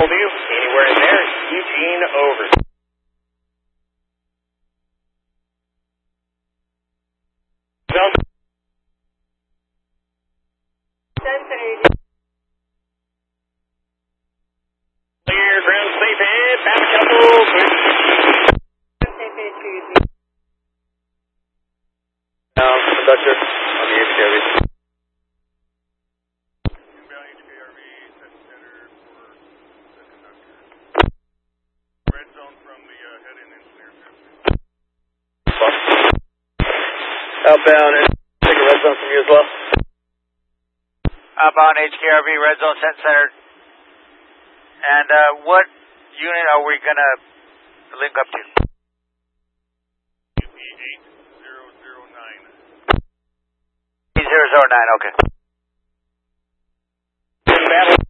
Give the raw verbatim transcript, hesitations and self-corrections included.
Anywhere in there, Eugene, over. Clear, ground safe ahead, back a couple, clear. Um, conductor, on the H K R V. Inbound H K R V, set center for the conductor. Red zone from the uh, head-in engineer. Outbound, and take a red zone from you as well. Outbound H K R V, red zone set center. And uh, what unit are we going to link up to? eight zero zero nine. eight zero zero nine, okay. Battle.